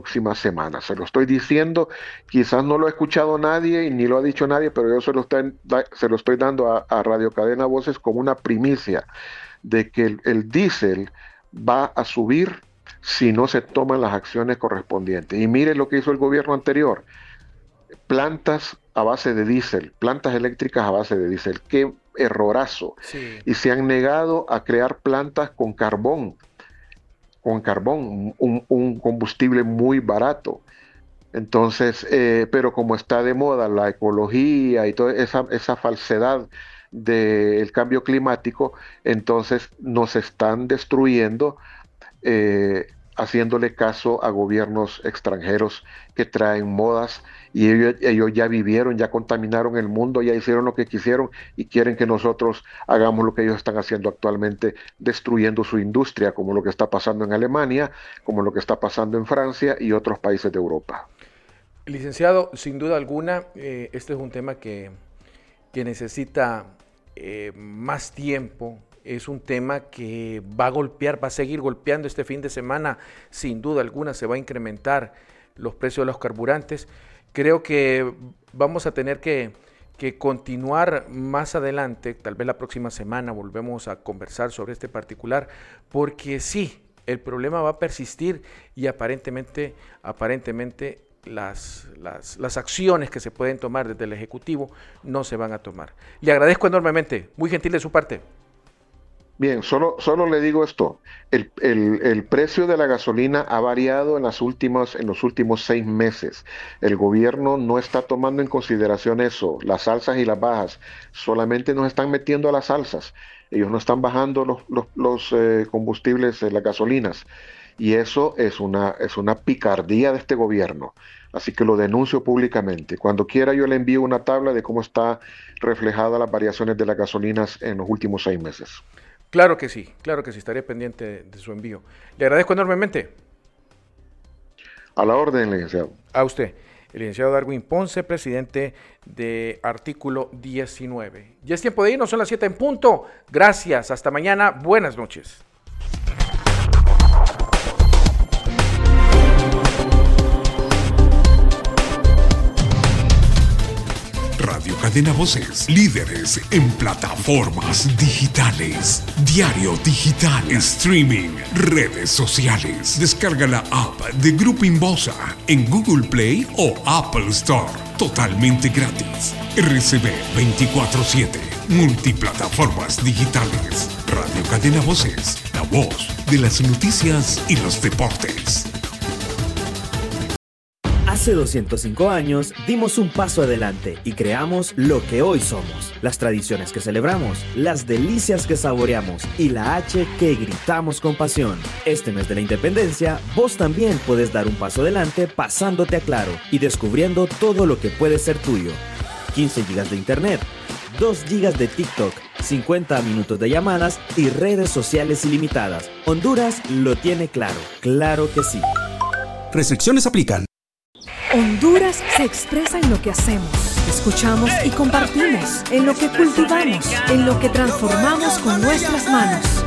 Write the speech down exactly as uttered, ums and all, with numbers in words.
próxima semana. Se lo estoy diciendo, quizás no lo ha escuchado nadie y ni lo ha dicho nadie, pero yo se lo estoy, se lo estoy dando a, a Radio Cadena Voces como una primicia de que el, el diésel va a subir si no se toman las acciones correspondientes. Y mire lo que hizo el gobierno anterior: plantas a base de diésel, plantas eléctricas a base de diésel. Qué errorazo. Sí. Y se han negado a crear plantas con carbón, con carbón, un, un combustible muy barato. Entonces, eh, pero como está de moda la ecología y toda esa, esa falsedad del cambio climático, entonces nos están destruyendo, eh, haciéndole caso a gobiernos extranjeros que traen modas, y ellos, ellos ya vivieron, ya contaminaron el mundo, ya hicieron lo que quisieron y quieren que nosotros hagamos lo que ellos están haciendo actualmente, destruyendo su industria, como lo que está pasando en Alemania, como lo que está pasando en Francia y otros países de Europa. Licenciado, sin duda alguna, eh, este es un tema que, que necesita eh, más tiempo. Es un tema que va a golpear, va a seguir golpeando este fin de semana. Sin duda alguna se va a incrementar los precios de los carburantes. Creo que vamos a tener que, que continuar más adelante, tal vez la próxima semana volvemos a conversar sobre este particular, porque sí, el problema va a persistir y aparentemente, aparentemente Las, las, las acciones que se pueden tomar desde el Ejecutivo no se van a tomar. Le agradezco enormemente, muy gentil de su parte. Bien, solo, solo le digo esto: el, el, el precio de la gasolina ha variado en, las últimas, en los últimos seis meses. El gobierno no está tomando en consideración eso, las alzas y las bajas, solamente nos están metiendo a las alzas. Ellos no están bajando los, los, los eh, combustibles, eh, las gasolinas. Y eso es una, es una picardía de este gobierno. Así que lo denuncio públicamente. Cuando quiera yo le envío una tabla de cómo está reflejada las variaciones de las gasolinas en los últimos seis meses. Claro que sí, claro que sí, estaré pendiente de su envío. Le agradezco enormemente. A la orden, licenciado. A usted, el licenciado Darwin Ponce, presidente de Artículo diecinueve. Ya es tiempo de irnos, son las siete en punto. Gracias, hasta mañana, buenas noches. Radio Cadena Voces, líderes en plataformas digitales, diario digital, streaming, redes sociales. Descarga la app de Grupo Inbosa en Google Play o Apple Store, totalmente gratis. R C B veinticuatro siete, multiplataformas digitales. Radio Cadena Voces, la voz de las noticias y los deportes. Hace doscientos cinco años dimos un paso adelante y creamos lo que hoy somos. Las tradiciones que celebramos, las delicias que saboreamos y la H que gritamos con pasión. Este mes de la independencia, vos también puedes dar un paso adelante pasándote a Claro y descubriendo todo lo que puede ser tuyo. quince gigas de internet, dos gigas de TikTok, cincuenta minutos de llamadas y redes sociales ilimitadas. Honduras lo tiene claro. Claro que sí. Restricciones aplican. Honduras se expresa en lo que hacemos, escuchamos y compartimos, en lo que cultivamos, en lo que transformamos con nuestras manos.